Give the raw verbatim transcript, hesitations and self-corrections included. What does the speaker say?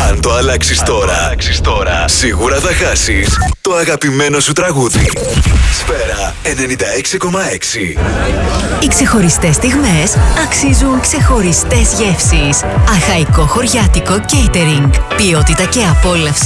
Αν το αλλάξεις τώρα, τώρα, σίγουρα θα χάσεις το αγαπημένο σου τραγούδι. Σφαίρα ενενήντα έξι κόμμα έξι. Οι ξεχωριστές στιγμές αξίζουν ξεχωριστές γεύσεις. Αχαϊκό χωριάτικο catering. Ποιότητα και απόλαυση